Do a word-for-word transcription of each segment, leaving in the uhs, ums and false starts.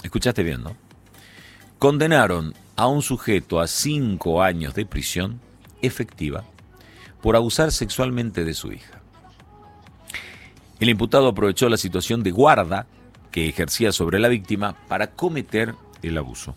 escuchaste bien, ¿no? Condenaron a un sujeto a cinco años de prisión efectiva por abusar sexualmente de su hija. El imputado aprovechó la situación de guarda que ejercía sobre la víctima para cometer el abuso.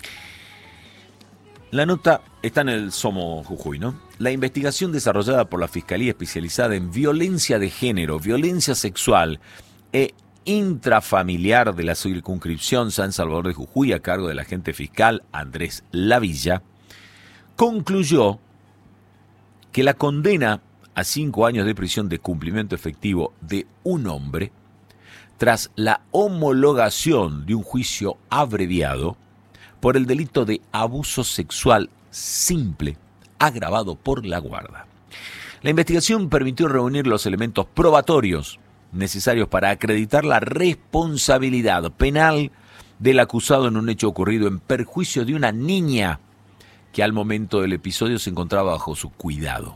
La nota está en el Somo Jujuy, ¿no? La investigación desarrollada por la Fiscalía Especializada en Violencia de Género, Violencia Sexual e Intrafamiliar de la Circunscripción San Salvador de Jujuy, a cargo del agente fiscal Andrés Lavilla, concluyó que la condena a cinco años de prisión de cumplimiento efectivo de un hombre, tras la homologación de un juicio abreviado por el delito de abuso sexual simple, agravado por la guarda. La investigación permitió reunir los elementos probatorios necesarios para acreditar la responsabilidad penal del acusado en un hecho ocurrido en perjuicio de una niña que al momento del episodio se encontraba bajo su cuidado.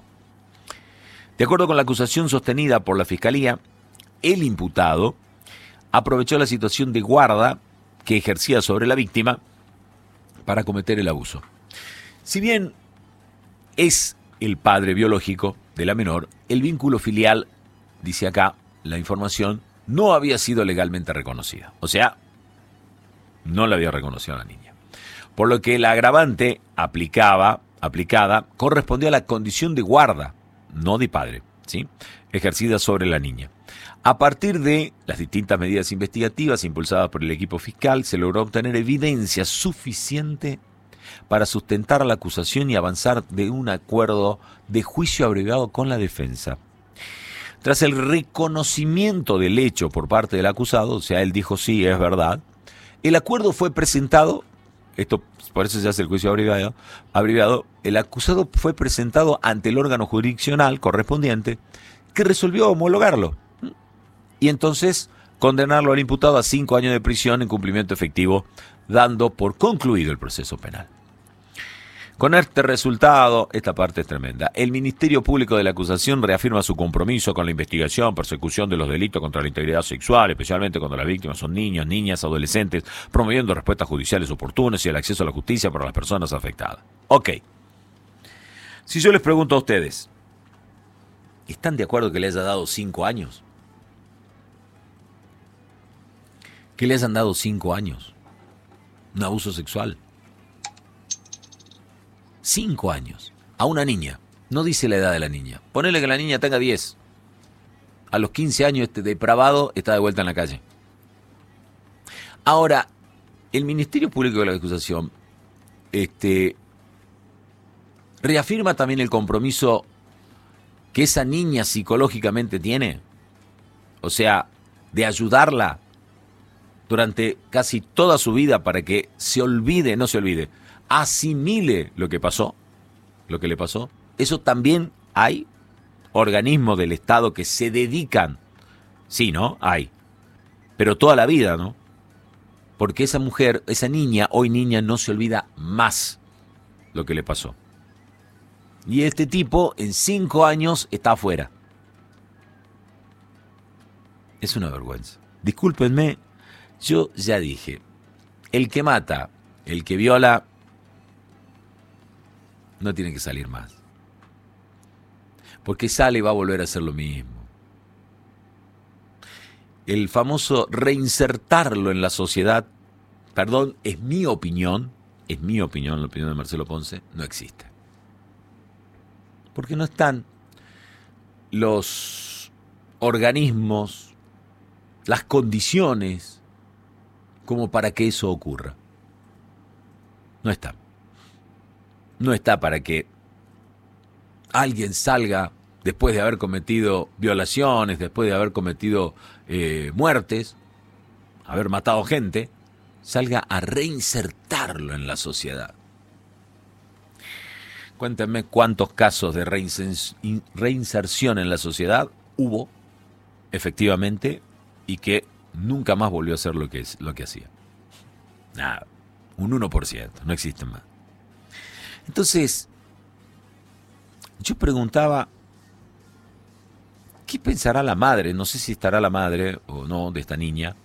De acuerdo con la acusación sostenida por la Fiscalía, el imputado aprovechó la situación de guarda que ejercía sobre la víctima para cometer el abuso. Si bien es el padre biológico de la menor, el vínculo filial, dice acá la información, no había sido legalmente reconocida. O sea, no la había reconocido a la niña. Por lo que la agravante aplicaba, aplicada correspondía a la condición de guarda, no de padre, ¿sí?, ejercida sobre la niña. A partir de las distintas medidas investigativas impulsadas por el equipo fiscal, se logró obtener evidencia suficiente para sustentar la acusación y avanzar de un acuerdo de juicio abreviado con la defensa. Tras el reconocimiento del hecho por parte del acusado, o sea, él dijo sí, es verdad, el acuerdo fue presentado, esto por eso se hace el juicio abreviado, abreviado, el acusado fue presentado ante el órgano jurisdiccional correspondiente que resolvió homologarlo y entonces condenarlo al imputado a cinco años de prisión en cumplimiento efectivo, dando por concluido el proceso penal. Con este resultado, esta parte es tremenda, el Ministerio Público de la Acusación reafirma su compromiso con la investigación, persecución de los delitos contra la integridad sexual, especialmente cuando las víctimas son niños, niñas, adolescentes, promoviendo respuestas judiciales oportunas y el acceso a la justicia para las personas afectadas. Ok. Si yo les pregunto a ustedes, ¿están de acuerdo que le haya dado cinco años? Que le hayan dado cinco años. Un abuso sexual. Cinco años. A una niña. No dice la edad de la niña. Ponele que la niña tenga diez. A los quince años este depravado está de vuelta en la calle. Ahora, el Ministerio Público de la Acusación este, reafirma también el compromiso que esa niña psicológicamente tiene. O sea, de ayudarla durante casi toda su vida para que se olvide, no se olvide, asimile lo que pasó, lo que le pasó. Eso también hay organismos del Estado que se dedican, sí, ¿no? Hay, pero toda la vida, ¿no? Porque esa mujer, esa niña, hoy niña, no se olvida más lo que le pasó. Y este tipo en cinco años está afuera. Es una vergüenza. Discúlpenme, yo ya dije, el que mata, el que viola, no tiene que salir más. Porque sale y va a volver a hacer lo mismo. El famoso reinsertarlo en la sociedad, perdón, es mi opinión, es mi opinión, la opinión de Marcelo Ponce, no existe. Porque no están los organismos, las condiciones como para que eso ocurra. No está. No está para que alguien salga después de haber cometido violaciones, después de haber cometido eh, muertes, haber matado gente, salga a reinsertarlo en la sociedad. Cuéntenme cuántos casos de reinserción en la sociedad hubo, efectivamente, y que nunca más volvió a hacer lo que, es, lo que hacía. Nada, un uno por ciento, no existen más. Entonces, yo preguntaba, ¿qué pensará la madre? No sé si estará la madre o no de esta niña,